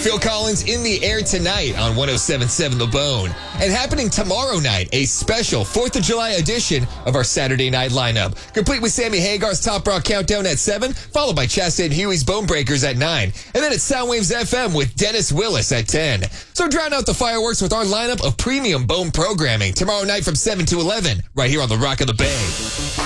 Phil Collins in the air tonight on 107.7 The Bone. And happening tomorrow night, a special 4th of July edition of our Saturday night lineup. Complete with Sammy Hagar's Top Rock Countdown at 7, followed by Chastain Huey's Bone Breakers at 9. And then it's Soundwaves FM with Dennis Willis at 10. So drown out the fireworks with our lineup of premium Bone programming tomorrow night from 7 to 11, right here on the Rock of the Bay.